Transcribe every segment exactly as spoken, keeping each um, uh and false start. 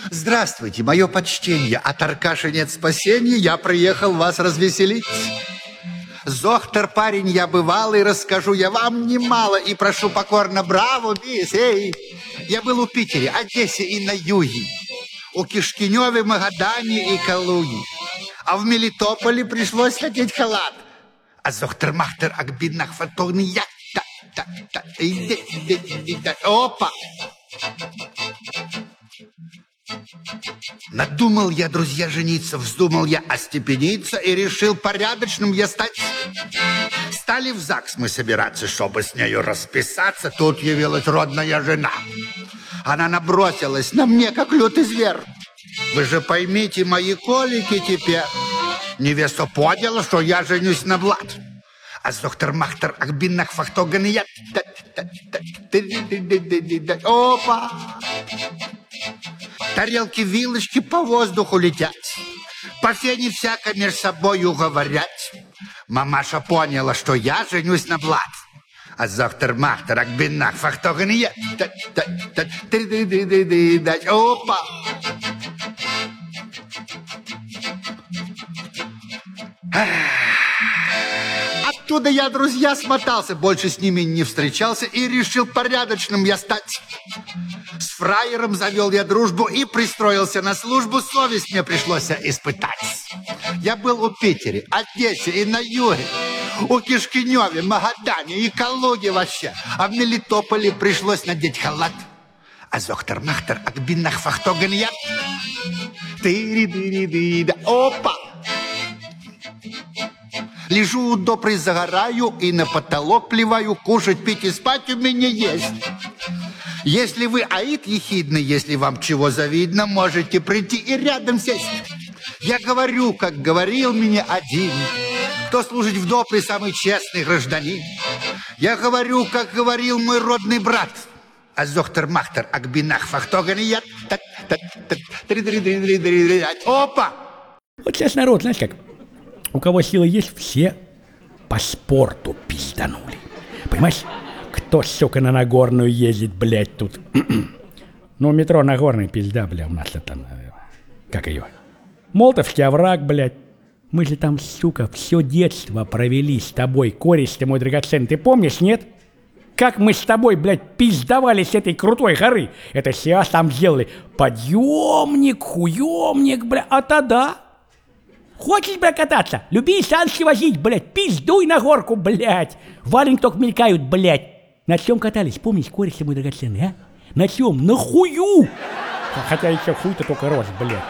Здравствуйте, мое почтение. От Аркаши нет спасения, я приехал вас развеселить. Доктор, парень я бывалый, расскажу я вам немало. И прошу покорно, браво, мисс, эй. Я был у Питере, Одессе и на юге. У Кишкиневе, Магадане и Калуги. А в Мелитополе пришлось надеть халат. А доктор Махтер Акбинах фотогный я. Опа! Надумал я, друзья, жениться, вздумал я остепениться и решил порядочным я стать. Стали в ЗАГС мы собираться, чтобы с нею расписаться. Тут явилась родная жена. Она набросилась на мне, как лютый зверь. Вы же поймите мои колики теперь. Невеста поняла, что я женюсь на Влад. А доктор Махтер Акбинах фактоган я. Опа! Тарелки, вилочки по воздуху летят. По фене всяко между собою говорят. Мамаша поняла, что я женюсь на Влад. А доктор Махтер Акбинах фактоган я. Опа! Оттуда я, друзья, смотался, больше с ними не встречался и решил порядочным я стать. С фраером завел я дружбу и пристроился на службу, совесть мне пришлось испытать. Я был у Питере, Одессе и на юге, у Кишкиневе, Магадане и Калуге вообще, а в Мелитополе пришлось надеть халат. А доктор Махтер Акбинах фактоган я. Ты-ри-ри-ри-ри-да, опа! Лежу у допры, загораю и на потолок плеваю. Кушать, пить и спать у меня есть. Если вы аид ехидный, если вам чего завидно, можете прийти и рядом сесть. Я говорю, как говорил меня один, кто служит в допре, самый честный гражданин. Я говорю, как говорил мой родный брат. А доктор Махтер Акбинах фактоган я. Опа! Вот сейчас народ, знаешь как? У кого силы есть, все по спорту пизданули. Понимаешь? Кто, сука, на Нагорную ездит, блядь, тут? Ну, метро Нагорный, пизда, бля, у нас это... Как ее? Молотовский овраг, блядь. Мы же там, сука, все детство провели с тобой, кореш ты мой драгоценный. Ты помнишь, нет? Как мы с тобой, блядь, пиздовали с этой крутой горы. Это сейчас там сделали. Подъемник, хуемник, бля, а тогда... Хочешь, бля, кататься? Люби санки возить, блядь, пиздуй на горку, блядь. Валенки только мелькают, блядь. На чем катались? Помнишь, кореш мой драгоценный, а? На чем? На хую! Хотя еще хуй-то только рос, блядь.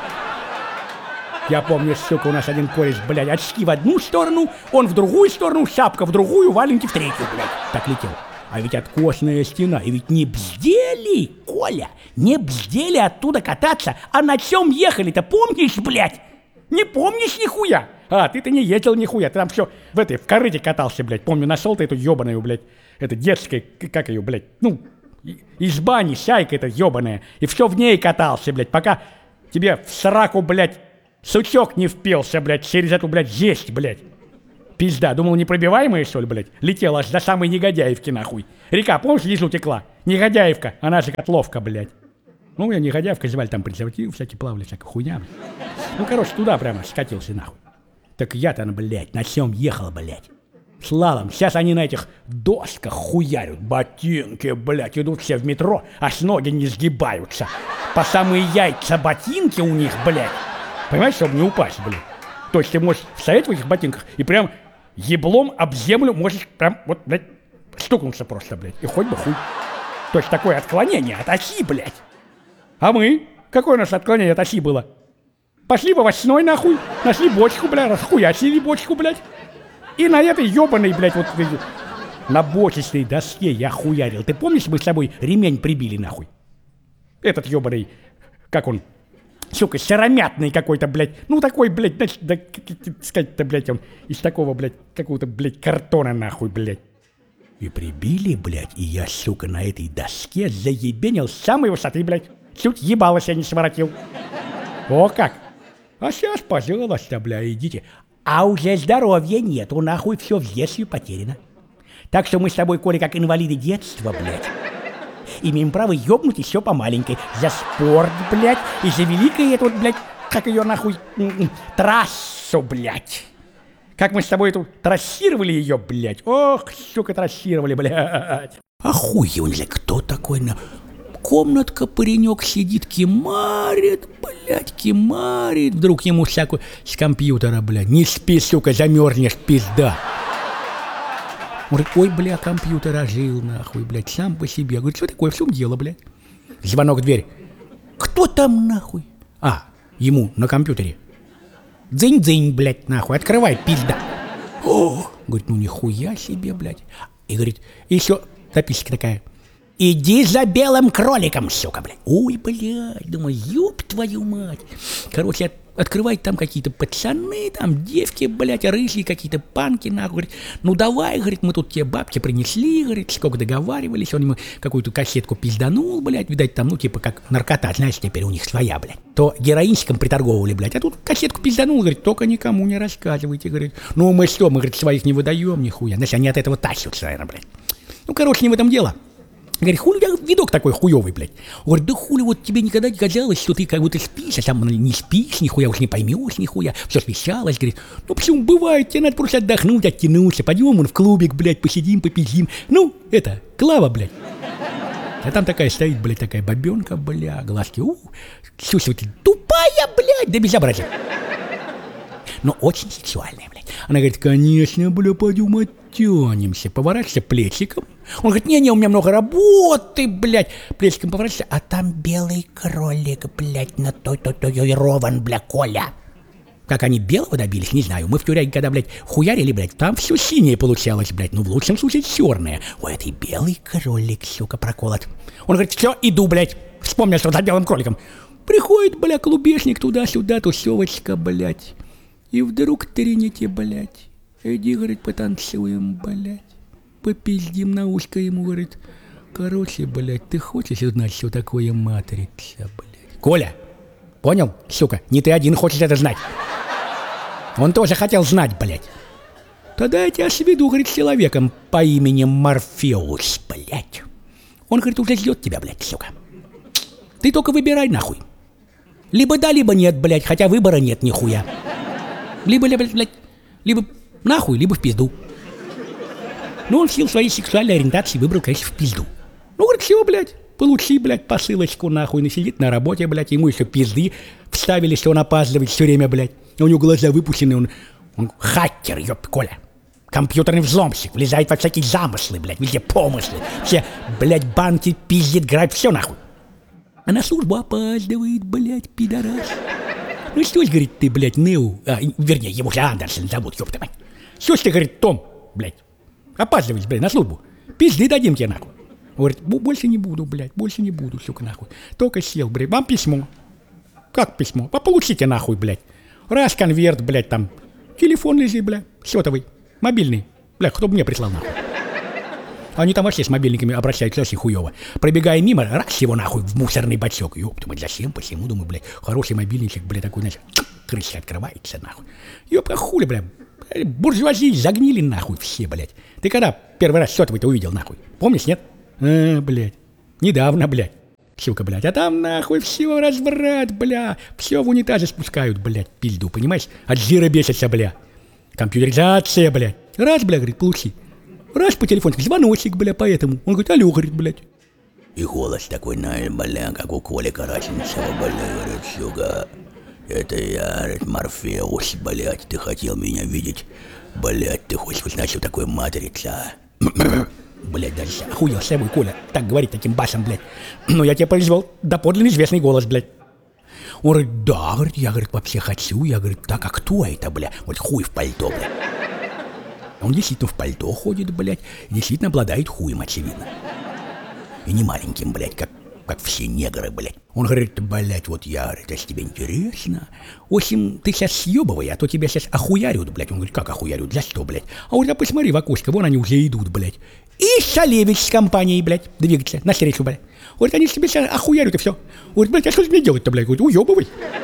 Я помню, сука, у нас один кореш, блядь, очки в одну сторону, он в другую сторону, шапка в другую, валенки в третью, блядь. Так летел. А ведь откосная стена, и ведь не бздели, Коля, не бздели оттуда кататься, а на чем ехали-то, помнишь, блядь? Не помнишь нихуя? А, ты-то не ездил нихуя, ты там все в этой, в корыте катался, блядь. Помню, нашел ты эту ебаную, блядь, это детская, как ее, блядь, ну, из бани, сяйка эта ебаная. И все в ней катался, блядь, пока тебе в сраку, блядь, сучок не впился, блядь, через эту, блядь, жесть, блядь. Пизда, думал, непробиваемая, что ли, блядь? Летела аж до самой Негодяевки, нахуй. Река, помнишь, внизу текла? Негодяевка, она же Котловка, блядь. Ну, я Негодяевка, звали там презервативы, всякие плавали, всякая хуйня, блядь. Ну, короче, туда прямо скатился, нахуй. Так я-то, блядь, на чем ехал, блядь? Слалом. Сейчас они на этих досках хуярят. Ботинки, блядь, идут все в метро, аж ноги не сгибаются. По самые яйца ботинки у них, блядь. Понимаешь, чтобы не упасть, блядь. То есть ты можешь стоять в этих ботинках и прям еблом об землю можешь прям, вот, блядь, стукнуться просто, блядь. И хоть бы хуй. То есть такое отклонение от оси, блядь. А мы? Какое у нас отклонение от оси было? Пошли по восьмой, нахуй, нашли бочку, блядь, расхуячили бочку, блядь. И на этой ебаной, блядь, вот на бочечной доске я хуярил. Ты помнишь, мы с тобой ремень прибили, нахуй? Этот ебаный, как он, сука, сыромятный какой-то, блядь. Ну, такой, блядь, значит, да, сказать-то, блядь, он из такого, блядь, какого-то, блядь, картона, нахуй, блядь. И прибили, блядь, и я, сука, на этой доске заебенил с самой высоты, блядь. Чуть ебало себя не своротил. О, как! А сейчас, пожалуйста, бля, идите. А уже здоровья нету, нахуй, все в детстве потеряно. Так что мы с тобой, Коля, как инвалиды детства, блядь. имеем право ёбнуть еще по маленькой. За спорт, блядь, и за великое это вот, блядь, как ее нахуй, трассу, блядь. Как мы с тобой эту трассировали ее, блядь. Ох, сука, трассировали, блядь. А хуй он, блядь, кто такой на... Комнатка, паренек сидит, кимарит, блядь, кимарит. Вдруг ему всякую с компьютера, блядь. Не спи, сука, замерзнешь, пизда. Говорит, ой, бля, компьютер ожил, нахуй, блядь, сам по себе. Говорит, что такое, в чем дело, блядь? Звонок в дверь. Кто там, нахуй? А, ему на компьютере. Дзынь-дзынь, блядь, нахуй, открывай, пизда. О, говорит, ну нихуя себе, блядь. И говорит, еще записка такая. Иди за белым кроликом, сука, блядь. Ой, блядь, думаю, ёб твою мать. Короче, от, открывать там какие-то пацаны, там девки, блядь, рыжие какие-то панки, нахуй. Говорит, ну давай, говорит, мы тут тебе бабки принесли, говорит, сколько договаривались. Он ему какую-то кассетку пизданул, блядь, видать, там, ну, типа, как наркота, знаешь, теперь у них своя, блядь. То героинчиком приторговывали, блядь, а тут кассетку пизданул, говорит, только никому не рассказывайте, говорит. Ну, мы что, мы, говорит, своих не выдаем, нихуя. Значит, они от этого тащатся, наверное, блядь. Ну, короче, не в этом дело. Говорит, хули у тебя видок такой хуёвый, блядь. Говорит, да хули, вот тебе никогда не казалось, что ты как будто спишь, а сам не спишь, нихуя уж не поймешь, нихуя. Все смещалось, говорит, ну почему бывает, тебе надо просто отдохнуть, оттянуться, пойдем вон в клубик, блядь, посидим, попиздим. Ну, это, Клава, блядь. А там такая стоит, блядь, такая бабенка, бля, глазки, у, слушай, ты тупая, блядь, да безобразие. Но очень сексуальная, блядь. Она говорит, конечно, бля, пойдем оттянемся. Поворачивайся плечиком. Он говорит, не-не, у меня много работы, блядь. Плечиком поворачивайся, а там белый кролик, блядь, на татуирован, бля, Коля. Как они белого добились, не знаю. Мы в тюряге, когда, блядь, хуярили, блядь, там все синее получалось, блядь. Ну, в лучшем случае, черное. Ой, это и белый кролик, сука, проколот. Он говорит, все, иду, блядь. Вспомнил, что за белым кроликом. Приходит, бля, клубешник туда-сюда, тусевочка, блядь. И вдруг тренете, блядь. Иди, говорит, потанцуем, блядь. Попиздим на ушко ему, говорит. Короче, блядь, ты хочешь узнать, что такое матрица, блядь? Коля, понял, сука? Не ты один хочешь это знать. Он тоже хотел знать, блядь. Тогда я тебя сведу, говорит, с человеком по имени Морфеус, блядь. Он, говорит, уже ждет тебя, блядь, сука. Ты только выбирай, нахуй. Либо да, либо нет, блядь, хотя выбора нет, нихуя. Либо, блядь, блядь, либо нахуй, либо в пизду. Ну, он в силу своей сексуальной ориентации выбрал, конечно, в пизду. Ну, говорит, все, блядь, получи, блядь, посылочку, нахуй. Он сидит на работе, блядь, ему еще пизды вставили, что он опаздывает все время, блядь. У него глаза выпущены, он, он хакер, ёб, Коля. Компьютерный взломщик, влезает во всякие замыслы, блядь, везде помыслы. Все, блядь, банки пиздит, грабит, все нахуй. А на службу опаздывает, блядь, пидорас. Ну что ж, говорит, ты, блядь, Неу, а, вернее, его же Андерсон зовут, ёпта мать. Что ж ты, говорит, Том, блядь, опаздываешь, блядь, на службу. Пизды дадим тебе, нахуй. Говорит, больше не буду, блядь, больше не буду, сука, нахуй. Только сел, блядь, вам письмо. Как письмо? А получите, нахуй, блядь. Раз конверт, блядь, там, телефон лежит, блядь, сотовый, мобильный. Блядь, кто бы мне прислал, нахуй. Они там вообще с мобильниками обращаются очень хуёво. Пробегая мимо, раз его нахуй в мусорный бачок. Ёпта, мать, зачем, почему, думаю, блядь, хороший мобильничек, блядь, такой, значит, крыша открывается, нахуй. Ёпта, хули, блядь, буржуазии загнили, нахуй, все, блядь. Ты когда первый раз сотовый-то увидел, нахуй? Помнишь, нет? А, блядь, недавно, блядь. Сука, блядь, а там, нахуй, все разврат, бля. Все в унитазе спускают, блядь, пизду, понимаешь? От жира бесятся, бля. Компьютеризация, блядь. Раз, бля, говорит, получи. Раз по телефону, звоночек, бля, поэтому. Он говорит, алло, говорит, блядь. И голос такой, знаешь, бля, как у Коли Караченцева, бля, говорит, сука. Это я, говорит, Морфеус, блядь, ты хотел меня видеть. Блядь, ты хочешь узнать, что такое матрица? Блядь, даже охуел с собой, Коля, так говорит таким басом, блядь. Но я тебе произвел доподлинно известный голос, блядь. Он говорит, да, говорит, я, говорит, вообще хочу. Я, говорит, так, а кто это, бля? Вот хуй в пальто, блядь. Он действительно в пальто ходит, блядь, и действительно обладает хуем, очевидно. И не маленьким, блядь, как, как все негры, блядь. Он говорит, блядь, вот я, говорит, если тебе интересно, в общем, ты сейчас съебывай, а то тебя сейчас охуярят, блядь. Он говорит, как охуярят, за что, блядь? А вот, а посмотри в окошко, вон они уже идут, блядь. И Шалевич с компанией, блядь, двигается навстречу, блядь. Говорит, они тебе сейчас охуярят и все. Говорит, блядь, а что же мне делать-то, блядь? Говорит, уебывай.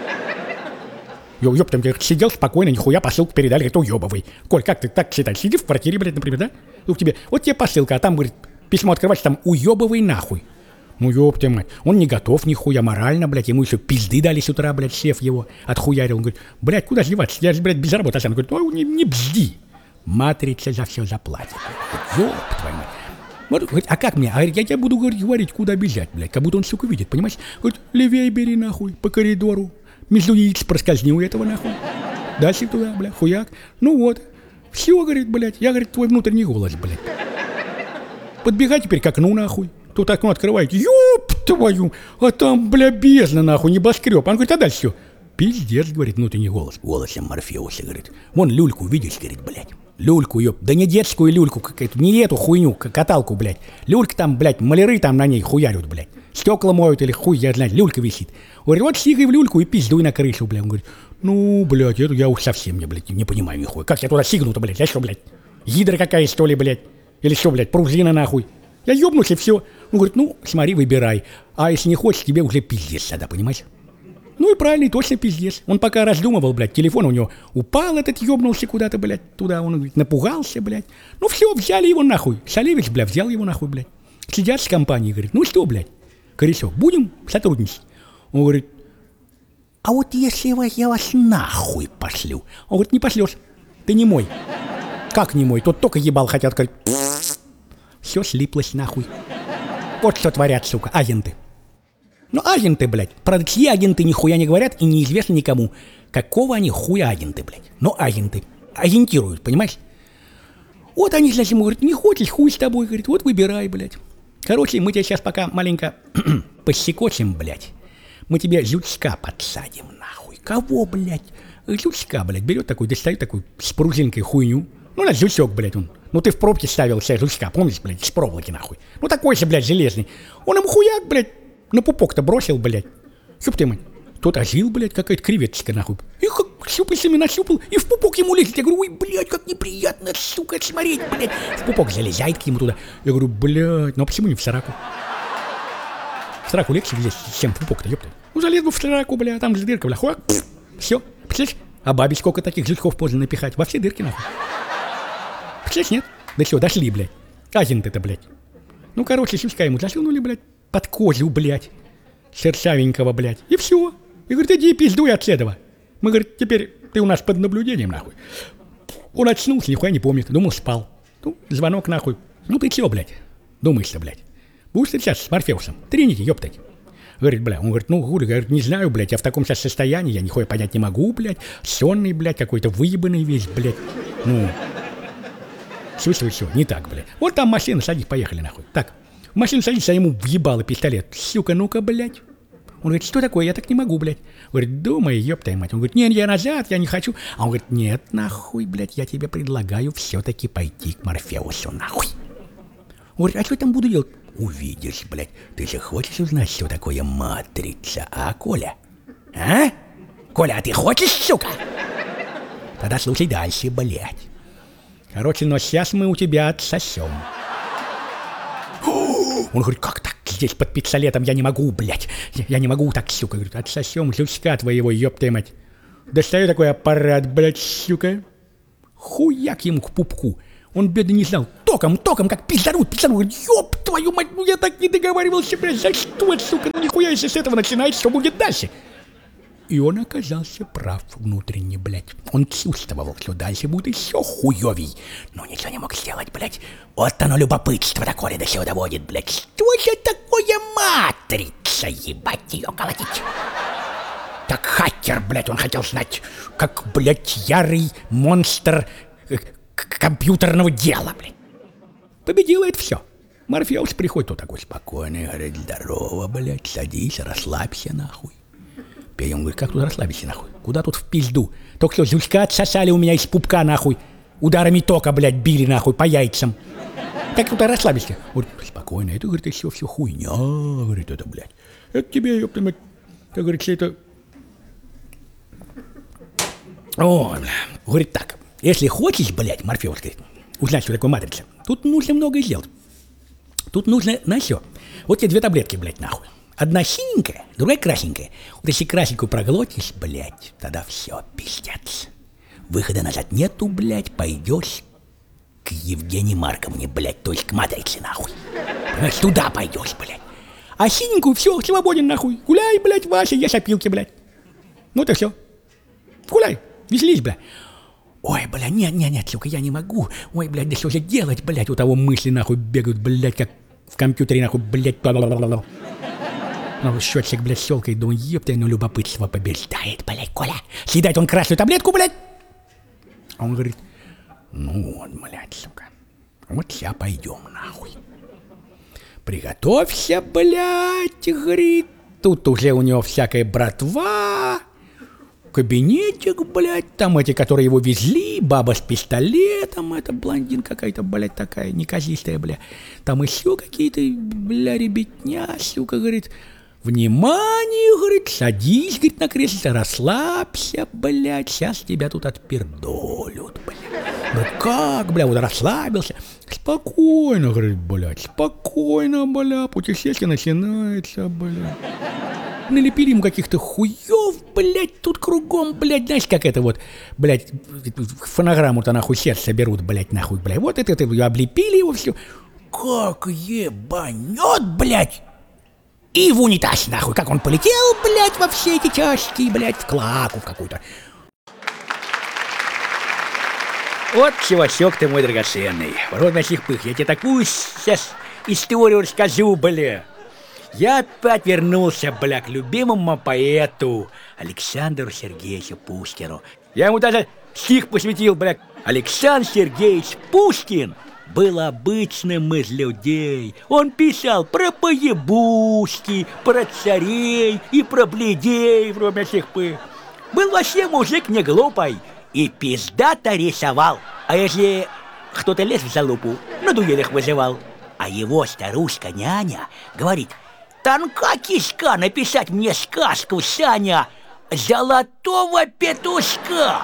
Ё, ёб, там, сидел спокойно, нихуя посылку передали, говорит, уёбывай. Коль, как ты так считаешь? Сиди в квартире, блядь, например, да? Ну, тебе, вот тебе посылка, а там, говорит, письмо открываешь, там, уёбывай нахуй. Ну, ёпта мать. Он не готов нихуя морально, блядь. Ему еще пизды дали с утра, блядь, шеф его отхуярил. Он говорит, блядь, куда деваться? Я же, блядь, без работы. Он говорит, ну, не, не бзди. Матрица за все заплатит. Ёб твою мать. Вот, говорит, а как мне? А я тебе буду говорить, говорить, куда бежать, блядь. Как будто он, сука, видит, понимаешь? Говорит, левее бери, нахуй, по коридору. Между яиц проскользни у этого, нахуй. Дальше туда, блядь, хуяк. Ну вот. Все, говорит, блядь. Я, говорит, твой внутренний голос, блядь. Подбегай теперь к окну, нахуй. Тут окно открывает. Ёб твою! А там, бля, бездна, нахуй, небоскреб. Он говорит, а дальше все. Пиздец, говорит внутренний голос. Голосом Морфеуса, говорит. Вон люльку видишь, говорит, блядь. Люльку, ёб. Да не детскую люльку какую-то, не эту хуйню, каталку, блядь. Люлька там, блядь, маляры там на ней хуярят, блядь. Стекла моют или хуй, я знаю, люлька висит. Говорит, вот сигай в люльку и пиздуй на крышу, блядь. Он говорит, ну, блядь, это я уж совсем, не, блядь, не понимаю нихуя. Как я туда сигну-то, блядь, я что, блядь? Гидра какая, что ли, блядь? Или что, блядь, пружина нахуй? Я ёбнусь и все. Он говорит, ну, смотри, выбирай. А если не хочешь, тебе уже пиздец тогда, понимаешь? Ну и правильно, и точно пиздец. Он пока раздумывал, блядь, телефон у него упал, этот ёбнулся куда-то, блядь, туда. Он, говорит, напугался, блядь. Ну все, взяли его нахуй. Шалевич, блядь, взял его нахуй, блядь. Сидят с компанией, говорит, ну что, блядь, Корешок, будем сотрудничать? Он говорит, а вот если я вас нахуй пошлю? Он говорит, не пошлешь, ты не мой. Как не мой? Тут только ебал хотят, говорит, все слиплось нахуй. Вот что творят, сука, агенты. Ну, агенты, блядь. Правда, чьи агенты нихуя не говорят и неизвестно никому. Какого они хуя агенты, блядь. Но агенты. Агентируют, понимаешь? Вот они, значит, ему говорят, не хочешь, хуй с тобой, говорит, вот выбирай, блядь. Короче, мы тебя сейчас пока маленько посекочем, блядь. Мы тебе жучка подсадим, нахуй. Кого, блядь? Жучка, блядь, берет такой, достает такой с пружинкой хуйню. Ну, на жучок, блядь, он. Ну, ты в пробке ставил себе жучка, помнишь, блядь, с проволоки, нахуй. Ну, такой же, блядь, железный. Он ему хуяк, блядь, на пупок-то бросил, блядь. Чтоб ты, мать. Тот ожил, блядь, какая-то креветочка, нахуй. И как щупальцами нащупал, и в пупок ему лезет. Я говорю, ой, блядь, как неприятно, сука, смотреть, блядь. В пупок залезает к нему туда. Я говорю, блядь, ну а почему не в сраку? В сраку легче влезть, чем в пупок-то, ёпта. Ну, залез бы в сраку, блядь, там же дырка, блядь, хуак, все. Представляешь? А бабе сколько таких жучков поздно напихать? Во все дырки, нахуй. Представляешь, нет? Да все, дошли, блядь. Агенты-то, блядь. Ну, короче, щучка ему засунули, блядь, под козу, блядь. Шершавенького, блядь. И все. И говорит, иди пиздуй от этого. Мы, говорит, теперь ты у нас под наблюдением, нахуй. Он очнулся, нихуя не помнит. Думал, спал. Ну, звонок, нахуй. Ну, ты чего, блядь? Думаешь-то, блядь. Будешь ты сейчас с Морфеусом? Тринити, ёптать. Говорит, бля, он говорит, ну, хули, говорит, не знаю, блядь, я в таком сейчас состоянии, я нихуя понять не могу, блядь. Сонный, блядь, какой-то выебанный весь, блядь. Ну, все, все, все, не так, блядь. Вот там машина, садись, поехали, нахуй. Так, в машину садись, а ему въебало пистолет. Сука, ну-ка, блядь. Он говорит, что такое, я так не могу, блядь. Говорит, думай, ёпта мать. Он говорит, нет, я назад, я не хочу. А он говорит, нет, нахуй, блядь, я тебе предлагаю все-таки пойти к Морфеусу, нахуй. Он говорит, а что там буду делать? Увидишь, блядь. Ты же хочешь узнать, что такое матрица, а, Коля? А? Коля, а ты хочешь, сука? Тогда слушай дальше, блядь. Короче, но сейчас мы у тебя отсосем. Он говорит, как так? Здесь под пистолетом я не могу, блядь. Я, я не могу так, сука. Говорит, отсосем жучка твоего, ёпта мать. Достаю такой аппарат, блядь, сука. Хуяк ему к пупку. Он, бедный, не знал. Током, током, как пиздарут, пиздарут. Говорит, ёб твою мать, ну я так не договаривался, блядь. За что, сука? Ну нихуя, если с этого начинается, что будет дальше? И он оказался прав внутренне, блядь. Он чувствовал, что дальше будет еще хуёвей. Но ничего не мог сделать, блядь. Вот оно любопытство такое до сего доводит, блядь. Что же такое матрица, ебать ее колотить? Так хакер, блядь, он хотел знать, как, блядь, ярый монстр э, компьютерного дела, блядь. Победил это все. Морфеус приходит, вот такой спокойный, говорит, здорово, блядь, садись, расслабься, нахуй. Он говорит, как тут расслабиться, нахуй? Куда тут в пизду? Только что жучка отсосали у меня из пупка, нахуй. Ударами тока, блядь, били, нахуй, по яйцам. Как тут расслабиться? Говорит, спокойно, это, говорит, все, все хуйня, говорит, это, блядь. Это тебе, ёпта мать, как говорится, это... О, бля. Говорит, так, если хочешь, блядь, Морфеус, говорит, узнать, что такое матрица, тут нужно многое сделать. Тут нужно, на все. Вот тебе две таблетки, блядь, нахуй. Одна синенькая, другая красненькая. Вот если красненькую проглотишь, блядь, тогда все, пиздец. Выхода назад нету, блядь, пойдешь к Евгении Марковне, блядь, то есть к матрице, нахуй. Понимаешь, туда пойдешь, блядь. А синенькую, все, свободен нахуй. Гуляй, блядь, Вася, ешь опилки, блядь. Ну то все. Гуляй, веселись, блядь. Ой, бля, нет, нет, нет, сука, я не могу. Ой, блядь, да что же делать, блядь, у того мысли нахуй бегают, блядь, как в компьютере нахуй, блядь. Ну, счетчик, блядь, щелкает, думаю, епта, ну любопытство побеждает, блядь, Коля. Съедает он красную таблетку, блядь. А он говорит, ну вот, блядь, сука, вот сейчас пойдем нахуй. Приготовься, блядь, говорит. Тут уже у него всякая братва. Кабинетик, блядь, там эти, которые его везли, баба с пистолетом, это блондин какая-то, блядь, такая, неказистая, бля. Там еще какие-то, бля, ребятня, сука, говорит, внимание, говорит, садись, говорит, на кресло, расслабься, блядь, сейчас тебя тут отпердолют, блядь. Говорит, как, бля, вот расслабился. Спокойно, говорит, блядь, спокойно, бля, путешествие начинается, бля. Налепили ему каких-то хуев, блядь, тут кругом, блядь, знаешь, как это вот, блядь, фонограмму-то нахуй сердце берут, блядь, нахуй, блядь, вот это, это, облепили его все, как ебанет, блядь, и в унитаз, нахуй, как он полетел, блядь, во все эти части, блядь, в клаку в какую-то. Вот чувачок ты мой драгоценный, в рот наших пых, я тебе такую сейчас историю расскажу, бля. Я опять вернулся, бля, к любимому поэту Александру Сергеевичу Пушкину. Я ему даже стих посвятил, бля. Александр Сергеевич Пушкин был обычным из людей. Он писал про поебушки, про царей и про бледей, вроде всех пых. Был вообще мужик не глупый и пиздато рисовал. А если кто-то лез в залупу, на дуэлях вызывал. А его старушка-няня говорит: тонка кишка написать мне сказку, Саня, золотого петушка.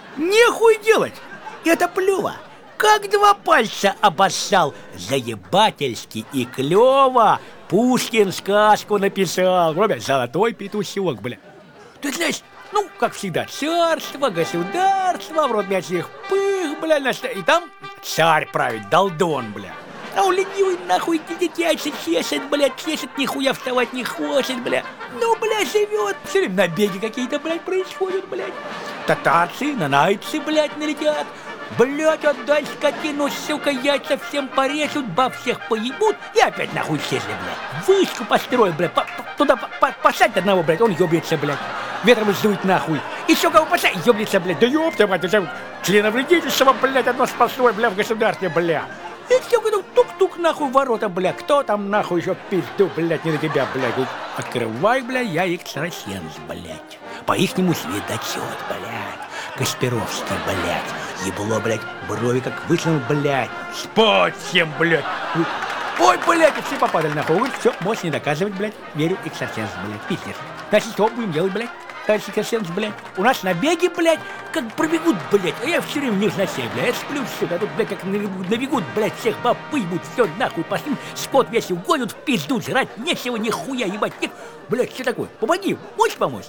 Нехуй делать, это плюво. Как два пальца обоссал, заебательски и клево. Пушкин сказку написал, вроде золотой петушок, бля. Ты знаешь, ну, как всегда, царство, государство, вроде всех пых, бля, и там царь правит, долдон, бля. А он ленивый нахуй дитячий чешет, блядь, чешет, нихуя вставать не хочет, блядь. Ну, блядь, живет. Все время набеги какие-то, блядь, происходят, блядь. Татарцы, нанайцы, блядь, налетят. Блядь, отдай скотину, сука, яйца всем порежут, баб всех поебут и опять нахуй исчезли, блядь. Вышку построят, блядь, по -по туда по -по посадь одного, блядь, он ёбнется, блядь. Ветром сдует нахуй. Еще кого посадь, ёбнется, блядь. Да ёб ты, мать, уже членовредительство, блядь, одно спасло, блядь, в государстве, блядь. И все, говорю, тук-тук, нахуй, ворота, бля. Кто там, нахуй, еще пизду, блядь, не на тебя, блядь. Открывай, бля, я экстрасенс, блядь. По-ихнему следачет, блядь. Касперовский, блядь. Ебло, блядь, брови как вытянул, блядь. Спать всем, блядь. Ой, блядь, и все попадали, нахуй. Все, можешь не доказывать, блядь. Верю, экстрасенс, блядь, пиздец. Значит, что будем делать, блядь? Товарищ экстрасенс, блядь. У нас набеги, блядь, как пробегут, блядь. А я все время не в носе, блядь. Я сплю, сука, а тут, блядь, как набегут, блядь, всех баб выебут, все нахуй пошли. Скот весь угонят в пизду, жрать нечего, нихуя, ебать. Нет. Блядь, что такое? Помоги, можешь помочь?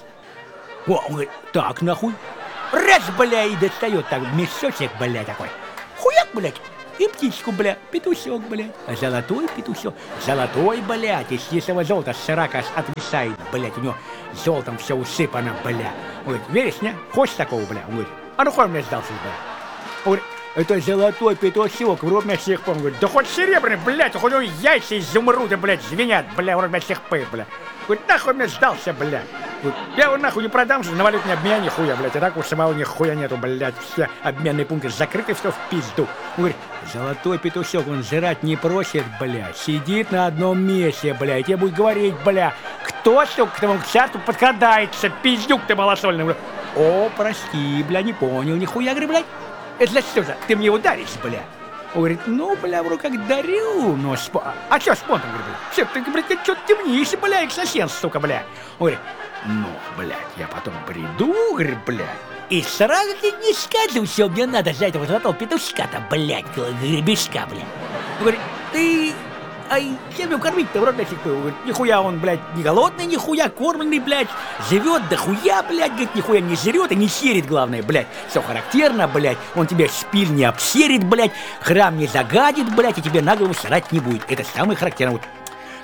О, он говорит, так, нахуй. Раз, блядь, и достает так мешочек, блядь, такой. Хуяк, блядь. И птичку, бля, петушок, блядь. Золотой петушок. Золотой, блядь, из чистого золота срака отвисает, блядь. У него золотом все усыпано, бля. Он говорит, веришь, не? Хочешь такого, бля? Он говорит, а ну хуй мне сдался, бля. Он говорит, это золотой петушок, в рот всех пом. Он говорит, да хоть серебряный, блядь, хоть у него яйца изумруда, блядь, звенят, бля, в рот всех пых, бля. Говорит, нахуй мне сдался, бля. Говорит, я его нахуй не продам, что на валютный обмен нихуя, блядь. И так у самого нихуя нету, блядь. Все обменные пункты закрыты, все в пизду. Он говорит, золотой петушок, он жрать не просит, блядь. Сидит на одном месте, блядь. Тебе будет говорить, бля, кто, сука, к тому чарту подкрадается, пиздюк ты малосольный. Говорю, о, прости, бля, не понял, нихуя, говорю, блядь. Это значит, что же, ты мне ударишь, бля. Он говорит, ну, бля, вроде как дарю, но спо... А чё спонтом, говорю, бля? Все, ты, блядь, ты чё темнишь, бля, экстрасенс, сука, бля. Он говорит, ну, блядь, я потом приду, говорит, блядь, и сразу ты не скажу, что мне надо за этого золотого петушка-то, блядь, гребешка, блядь. Он говорит, ты... Ай, чем его кормить-то, вроде всех пыл? Говорит, нихуя он, блядь, не голодный, нихуя кормленный, блядь, живет дохуя, блядь, говорит, нихуя не жрет и не серит, главное, блядь. Все характерно, блядь, он тебя шпиль не обсерит, блядь, храм не загадит, блядь, и тебе на голову срать не будет. Это самое характерное. Вот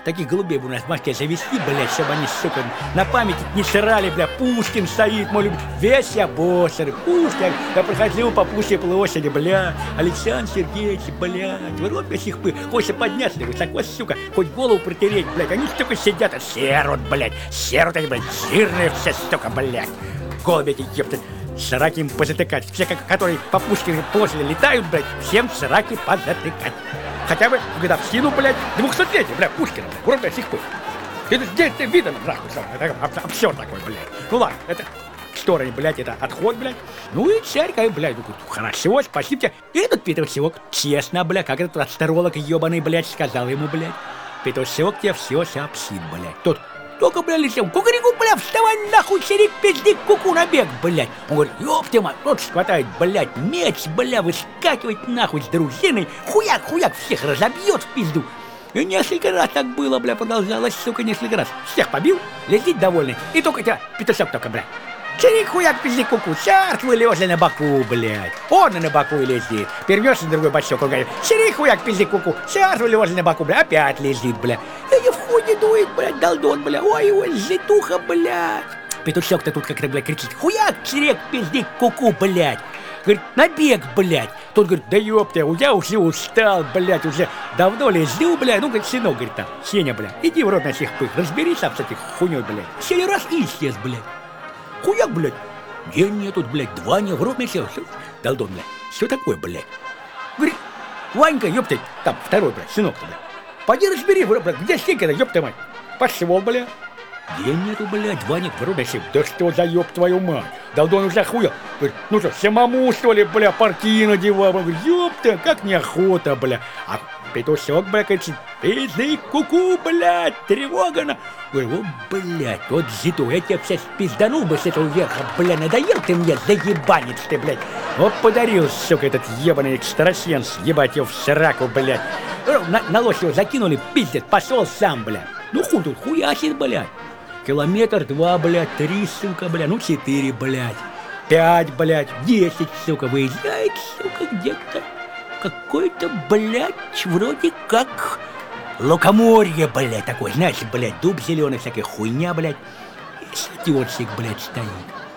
таких голубей бы у нас в Москве завести, блядь, чтобы они, сука, на память не сырали, бля, Пушкин стоит, мой любимый, весь я боссер, Пушкин, я проходил по Пушкинской площади, бля, Александр Сергеевич, блядь, в Европе сих бы, хочется подняться, высоко, сука, хоть голову протереть, блядь, они столько сидят, а серут, блядь, серут они, блядь, жирные все, сука, блядь, голуби эти, ёпта, сраки им позатыкать, все, которые по Пушкинской площади летают, блядь, всем сраки позатыкать. Хотя бы в годовщину, блядь, двухсотлетия, блядь, Пушкина, блядь, уровня сих пор. Это здесь ты видно, нахуй, это абсурд такой, блядь. Ну ладно, это в стороне, блядь, это отход, блядь. Ну и царь, блядь, ну хорошо, спасибо тебе. И этот Петрусевок, честно, блядь, как этот астролог ебаный, блядь, сказал ему, блядь, Петрусевок тебе все сообщит, блядь. Тот только, блядь, летел, кукареку, блядь, вставай нахуй, серик, пиздик, куку набег, блядь. Он говорит, ёб ты мать, вот хватает, блядь, меч, блядь, выскакивает нахуй с дружиной, хуяк, хуяк, всех разобьет в пизду. И несколько раз так было, бля, продолжалось, сука, несколько раз. Всех побил, летит довольный, и только тебя, Петрусевок только, блядь. Черик, хуяк, пиздик, куку, чертвы лежа на боку, блядь. Он на боку и лезет. Перверся на другой бочок, он говорит, черик, хуяк, пиздик, куку, чертвы лежа на боку, блядь, опять лезет, блядь. И в ходе дует, блядь, долдон, блядь, ой, ой, житуха, блядь. Петушок-то тут как-то, блядь, кричит, хуяк, черик, пиздик, куку, блядь. Говорит, набег, блядь. Тот говорит, да ёпта, я уже устал, блядь, уже давно лезу, блядь. Ну, говорит, сынок, говорит, там, Сеня, блядь, иди в рот на всех пых, разберись там с этих хуйней, блядь. Сеня раз и исчез, блядь. Хуяк, блядь. День мне тут, блядь, два не в рот мне сел. Долдон, блядь, что такое, блядь? Говорит, Ванька, ёпта, там, второй, блядь, сынок-то, блядь. Пойди разбери, блядь, где Сенька-то, ёпта мать. Пошел, блядь. День нету, блядь, Ваня, в рот сел. Да что за ёб твою мать? Долдон уже охуел. Говорит, ну что, самому, что ли, бля, парки надевал? Говорит, ёпта, как неохота, бля. А Петушок, бля, кричит, пизды, куку, блядь, тревога на... Говорю, о, блядь, вот зиту, я тебя сейчас пизданул бы с этого верха, бля, надоел ты мне, заебанец ты, блядь. Вот подарил, сука, этот ебаный экстрасенс, ебать его в сраку, блядь. На, на лошадь его закинули, пиздец, пошел сам, блядь. Ну хуй тут, хуясит, блядь. Километр, два, блядь, три, сука, блядь, ну четыре, блядь. Пять, блядь, десять, сука, выезжает, сука, где-то какой-то, блядь, вроде как лукоморье, блядь, такой, знаешь, блядь, дуб зеленый, всякая хуйня, блядь. И сетёрсик, блядь, стоит.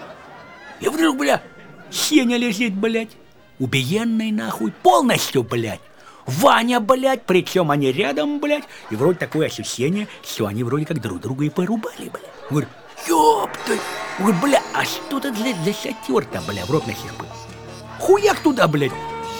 И вдруг, блядь, Сеня лежит, блядь, убиенный, нахуй, полностью, блядь. Ваня, блядь, причем они рядом, блядь, и вроде такое ощущение, что они вроде как друг друга и порубали, блядь. Говорю, ёпта, говорю, бля, а что это для, для шатёр-то, бля, в рот на сих был? Хуяк туда, блядь.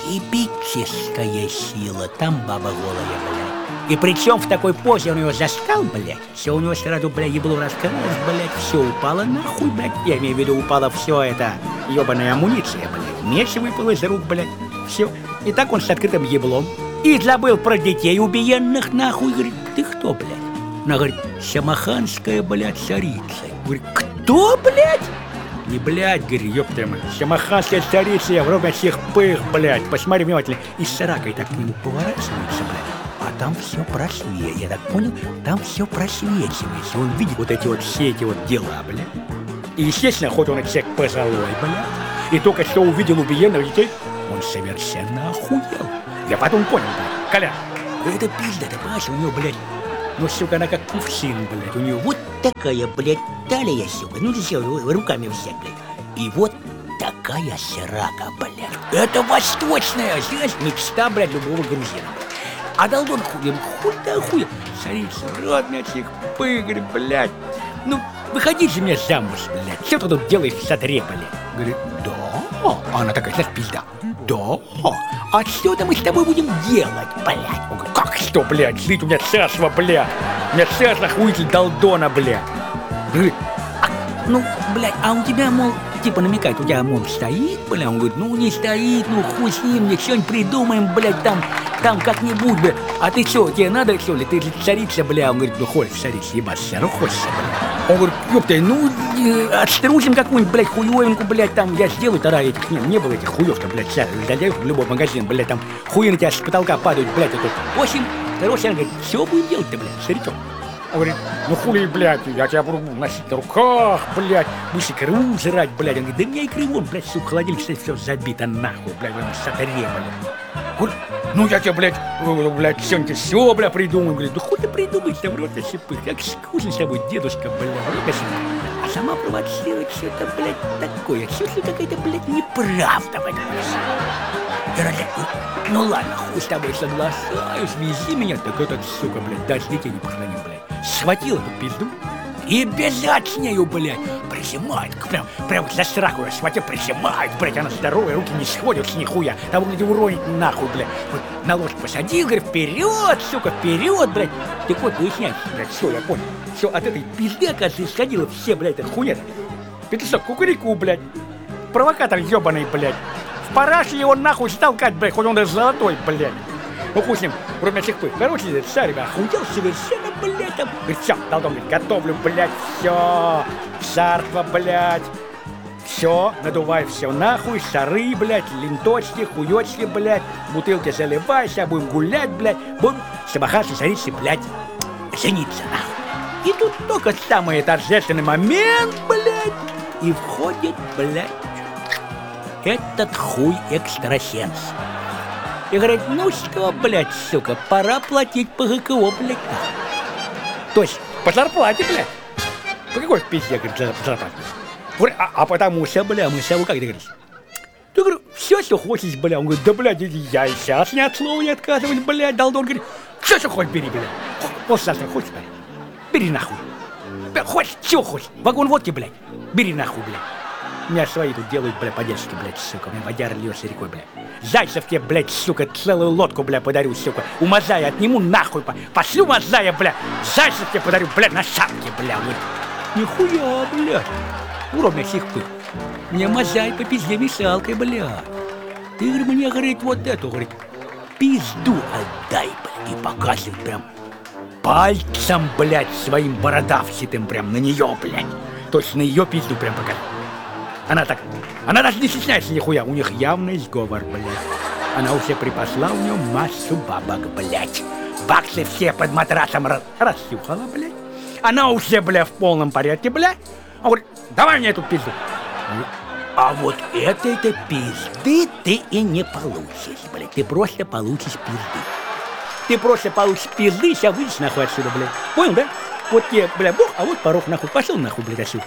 Ебическая сила, там баба голая, блядь. И причем в такой позе он ее застал, блядь, все у него сразу, блядь, ебло раскрылось, блядь, все упало нахуй, блядь. Я имею в виду, упало все это, ебаная амуниция, блядь. Меч выпал из рук, блядь, все. И так он с открытым еблом. И забыл про детей убиенных, нахуй, говорит, ты кто, блядь? Она говорит, Шамаханская, блядь, царица. Говорит, кто, блядь? Не, блядь, говорю, ёпта мать, Шамаханская царица, я вроде всех пых, блядь, посмотри внимательно. И с саракой так к нему поворачивается, блядь. А там все просвечивается, я так понял, там все просвечивается. Он видит вот эти вот, все эти вот дела, блядь. И, естественно, хоть он и всех позолой, блядь, и только что увидел убиенных детей, он совершенно охуел. Я потом понял, блядь, Коля, это пизда, ты понимаешь, у него, блядь, ну, сука, она как кувшин, блядь, у нее вот такая, блядь, талия, сука, ну, все, руками взять, блядь, и вот такая срака, блядь. Это восточная, знаешь, мечта, блядь, любого грузина, блядь. А долдон хуй, хуй да хуй, царица, родная всех пыгрь, блядь. Ну, выходи же мне замуж, блядь, что ты тут делаешь в садре, блядь? Говорит, да. А она такая, знаешь, пизда. Да. А что мы с тобой будем делать, блядь? Он говорит, как что, блядь? Жить у меня царство, блядь. У меня царство хуитель долдона, блядь. Говорит, а, ну, блядь, а у тебя, мол, типа намекает, у тебя, мол, стоит, блядь? Он говорит, ну, не стоит, ну, хуй с ним, мне что-нибудь придумаем, блядь, там, там как-нибудь, блядь. А ты что, тебе надо, что ли? Ты же царица, блядь. Он говорит, ну, хочешь царица, ебаться, ну, хочешь, блядь. Он говорит, ёпта, ну, э, отструсим какую-нибудь, блядь, хуёвинку, блядь, там, я сделаю тогда этих, не, не было этих хуёв-то, блядь, залезешь в любой магазин, блядь, там, хуи на тебя с потолка падают, блядь, это, в общем, короче, он говорит, что будем делать-то, блядь, старичок? Он говорит, ну, хули, блядь, я тебя буду носить на руках, блядь, будешь икру жрать, блядь. Он говорит, да у меня икры вон, блядь, сука, холодильник, кстати, все забито, нахуй, блядь, в этом сатаре, блядь. Говорит, Ну я тебе, блядь, блядь, сегодня все, бля, придумаю. Говорит, да хуй ты придумаешь-то, в рот шипы. Как скучно с тобой, дедушка, бля, в рот. А сама провоцирует что-то, блядь, такое. Чувствую, какая-то, блядь, неправда в этом. Я говорю, ну ладно, хуй с тобой соглашаюсь, вези меня. Так этот, сука, блядь, даже детей не похоронил, блядь. Схватил эту пизду и бежать с нею, блядь. Прижимает, прям, прям за страху ее схватил, прижимает, блядь, она здоровая, руки не сходятся нихуя. Того, где уронить нахуй, блядь. Вот на ложку посадил, говорит, вперед, сука, вперед, блядь. Так вот, выясняется, блядь, все, я понял. Все, от этой пизды, оказывается, исходило все, блядь, это хуйня. Петушок, кукурику, блядь. Провокатор ебаный, блядь. В параше его нахуй столкать, блядь, хоть он даже золотой, блядь. Ну хуй с ним, вроде всех пых. Короче, этот шарик охуел совершенно, блядь, там. Говорит, все, Долдон, говорит, готовлю, блядь, все. Царство, блядь. Все, надувай все нахуй, шары, блядь, ленточки, хуёчки, блядь, бутылки заливайся, будем гулять, блядь, будем собахаться, царицы, блядь, жениться, нахуй. И тут только самый торжественный момент, блядь, и входит, блядь, этот хуй экстрасенс. И говорит, ну что, блядь, сука, пора платить по ГКО, блядь. То есть по зарплате, блядь. По какой пизде, говорит, за зарплату? А, а потому что, бля, мы с тобой, как ты говоришь? Ты говорю, все, что хочешь, бля. Он говорит, да, блядь, я и сейчас ни от слова не отказываюсь, блядь. Долдон говорит, все, что хочешь, бери, блядь. Послезавтра хочешь, блядь? Бери нахуй. Хочешь, что хочешь? Вагон водки, блядь. Бери нахуй, блядь. Меня свои тут делают, бля, по-детски, блядь, сука. Мне водяра льется рекой, блядь. Зайцев тебе, блядь, сука, целую лодку, бля, подарю, сука. У Мазая отниму нахуй, по... пошлю Мазая, бля. Зайцев тебе подарю, бля, на шапке, бля. Нихуя, блядь. Уровня всех пых. Мне Мазай по пизде мешалкой, блядь. Ты, говорит, мне, говорит, вот эту, говорит, пизду отдай, блядь. И показывает прям пальцем, блядь, своим бородавчатым прям на нее, блядь. Точно ее пизду прям показывает. Она так, она даже не стесняется нихуя, у них явный сговор, блядь. Она уже припасла у нее массу бабок, блядь. Баксы все под матрасом раз, рассюхала, блядь. Она уже, блядь, в полном порядке, блядь. Он говорит, давай мне эту пизду. А вот этой-то пизды ты и не получишь, блядь. Ты просто получишь пизды. Ты просто получишь пизды, сейчас выйдешь нахуй отсюда, блядь. Понял, да? Вот тебе, блядь, бог, а вот порог нахуй. Пошел нахуй, блядь, отсюда.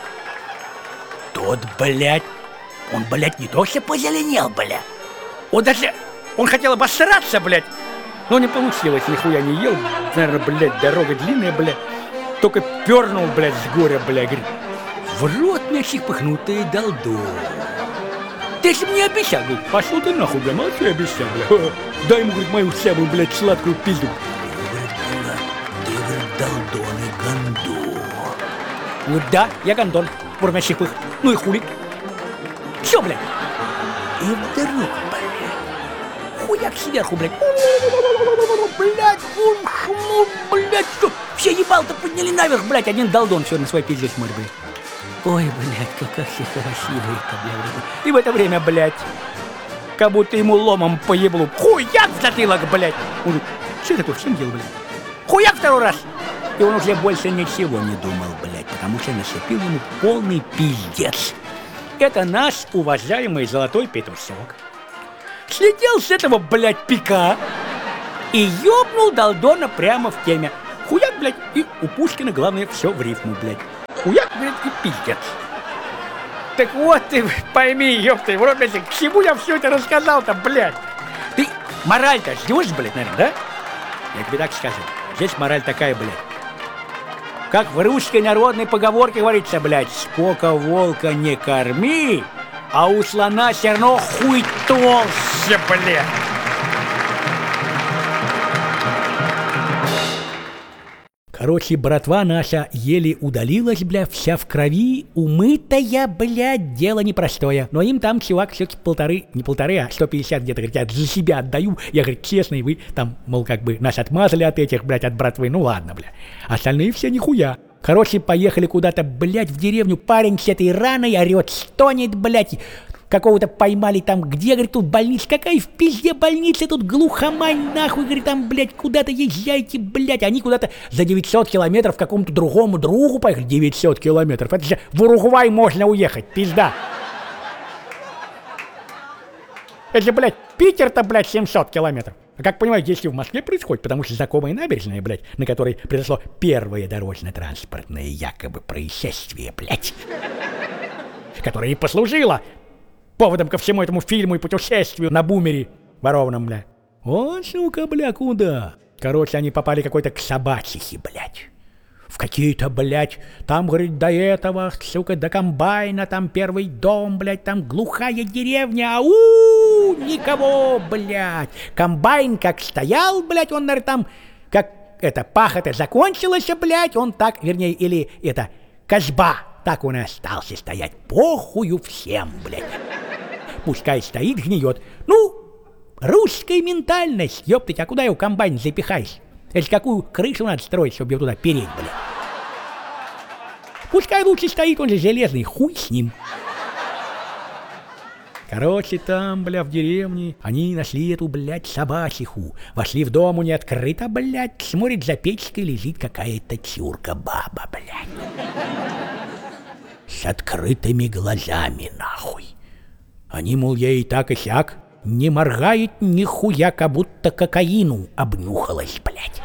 Тот, блядь, он, блядь, не то что позеленел, блядь. Он даже, он хотел обосраться, блядь. Но не получилось, нихуя не ел. Наверное, блядь, дорога длинная, блядь. Только пернул, блядь, с горя, блядь. Говорит, в рот мне пыхнутый Долдон. Ты же мне обещал, говорит, пошел ты нахуй, блядь, молчу, я обещал, блядь. Дай ему, говорит, мою самую, блядь, сладкую пизду. Ты, говорит, Долдон и Гондон. Ну да, я Гондон. Бурмящих пых. Ну и хули. Все, блядь. И вдруг, блядь, хуяк сверху, блядь. Блядь, ум, шму, блядь, что? Все ебал-то подняли наверх, блядь. Один Долдон все на свой пиздец смотрит, блядь. Ой, блядь, какая все красивая-то, блядь. И в это время, блядь, как будто ему ломом по еблу. Хуяк в затылок, блядь. Он говорит, что такое, в чем дело, блядь? Хуяк второй раз. И он уже больше ничего не думал, блядь, потому что наступил ему полный пиздец. Это наш уважаемый золотой петушок слетел с этого, блядь, пика и ёбнул Долдона прямо в теме. Хуяк, блядь, и у Пушкина, главное, все в рифму, блядь. Хуяк, блядь, и пиздец. Так вот ты пойми, ёпты, в рот, блядь, к чему я все это рассказал-то, блядь? Ты мораль-то ждешь, блядь, наверное, да? Я тебе так скажу. Здесь мораль такая, блядь. Как в русской народной поговорке говорится, блядь, сколько волка не корми, а у слона все равно хуй толще, блядь. Короче, братва наша еле удалилась, бля, вся в крови, умытая, блядь, дело непростое. Но им там, чувак, все-таки полторы, не полторы, а сто пятьдесят где-то, говорит, я за себя отдаю. Я, говорит, честно, и вы там, мол, как бы нас отмазали от этих, блядь, от братвы, ну ладно, бля. Остальные все нихуя. Короче, поехали куда-то, блядь, в деревню, парень с этой раной орет, стонет, блядь. Какого-то поймали там, где, говорит, тут больница, какая в пизде больница, тут глухомань, нахуй, говорит, там, блядь, куда-то езжайте, блядь, они куда-то за девятьсот километров к какому-то другому другу поехали, девятьсот километров, это же в Уругвай можно уехать, пизда. Это же, блядь, Питер-то, блядь, семьсот километров, А как понимаете, если в Москве происходит, потому что знакомая набережная, блядь, на которой произошло первое дорожно-транспортное якобы происшествие, блядь, которое и послужило поводом ко всему этому фильму и путешествию на бумере ворованном, бля. О, сука, бля, куда? Короче, они попали какой-то к собачихе, блядь. В какие-то, блядь, там, говорит, до этого, сука, до комбайна, там первый дом, блядь, там глухая деревня, ау, никого, блядь. Комбайн как стоял, блядь, он, наверное, там, как, это, пахота закончилась, блядь, он так, вернее, или, это, козьба, так он и остался стоять, похую всем, блядь. Пускай стоит, гниет. Ну, русская ментальность, ёптать, а куда его комбайн запихаешь? Это какую крышу надо строить, чтобы ее туда переть, блядь? Пускай лучше стоит, он же железный, хуй с ним. Короче, там, бля, в деревне они нашли эту, блядь, собачиху. Вошли в дом, у нее открыто, блядь, смотрит, за печкой лежит какая-то чурка-баба, блядь. С открытыми глазами, нахуй. Они, мол, ей так и сяк, не моргает нихуя, как будто кокаину обнюхалась, блядь.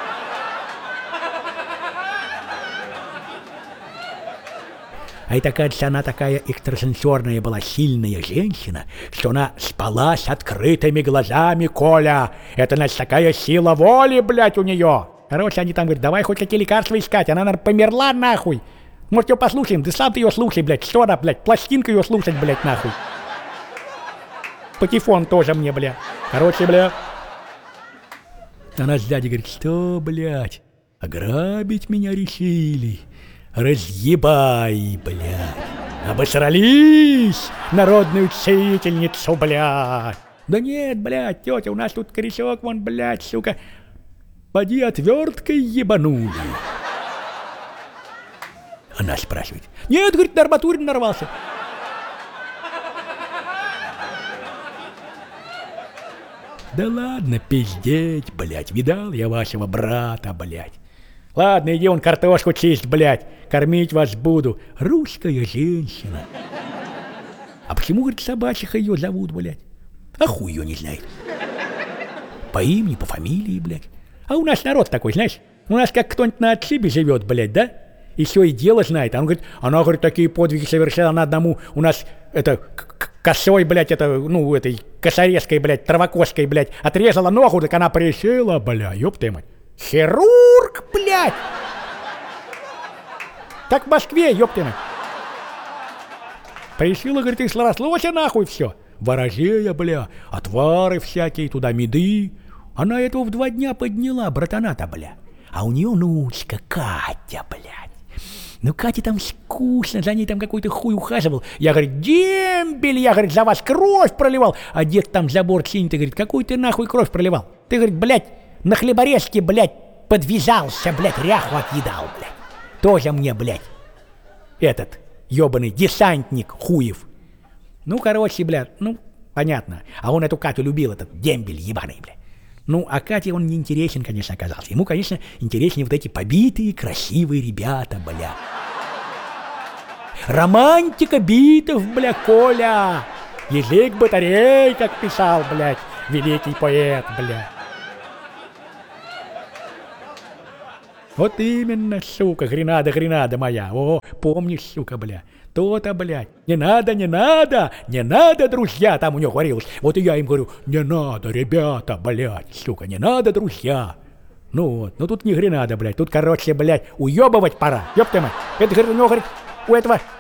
А это, кажется, она такая экстрасенсорная была, сильная женщина, что она спала с открытыми глазами, Коля. Это, значит, такая сила воли, блядь, у нее. Короче, они там говорят, давай хоть какие лекарства искать, она, наверное, померла, нахуй. Может, ее послушаем? Да сам ты ее слушай, блядь, что она, блядь, пластинка ее слушать, блядь, нахуй. Патефон тоже мне, бля. Короче, бля. Она сзади говорит, что, блядь, ограбить меня решили? Разъебай, блядь. Обосрались народную целительницу, блядь. Да нет, блядь, тетя, у нас тут корешок, вон, блядь, сука. Поди отверткой ебанули. Она спрашивает. Нет, говорит, на арматуре нарвался. Да ладно пиздеть, блядь, видал я вашего брата, блядь. Ладно, иди он картошку чисть, блядь, кормить вас буду. Русская женщина. А почему, говорит, собачиха ее зовут, блядь? А хуй ее не знает. По имени, по фамилии, блядь. А у нас народ такой, знаешь, у нас как кто-нибудь на отшибе живет, блядь, да? И все, и дело знает. А он говорит, она, говорит, такие подвиги совершила на одному. У нас, это, косой, блядь, это, ну, этой, косорезкой, блядь, травокоской, блядь, отрезала ногу, так она пришила, бля, ёб ты мать. Хирург, блядь! Так в Москве, ёб ты мать. Пришила, говорит, и срослось, нахуй все. Ворожея, бля, отвары всякие, туда меды. Она этого в два дня подняла, братана-то, бля. А у нее внучка Катя, блядь. Ну, Кате там скучно, за ней там какой-то хуй ухаживал. Я, говорит, дембель, я, говорит, за вас кровь проливал. А дед там забор чинит и говорит, какой ты нахуй кровь проливал? Ты, говорит, блядь, на хлеборезке, блядь, подвязался, блядь, ряху отъедал, блядь. Тоже мне, блядь, этот ёбаный десантник хуев. Ну, короче, блядь, ну, понятно. А он эту Катю любил, этот дембель ебаный, блядь. Ну, а Кате он не интересен, конечно, оказался. Ему, конечно, интереснее вот эти побитые, красивые ребята, бля. Романтика битов, бля, Коля. Язык батарей, как писал, блядь, великий поэт, бля. Вот именно, сука, гренада, гренада моя. О, помнишь, сука, бля. То-то, блядь, не надо, не надо, не надо, друзья, там у него говорилось. Вот и я им говорю, не надо, ребята, блядь, сука, не надо, друзья. Ну вот, ну тут не гренада, блядь, тут, короче, блядь, уебывать пора, ёб ты мать. Это, говорит, у него, говорит, у этого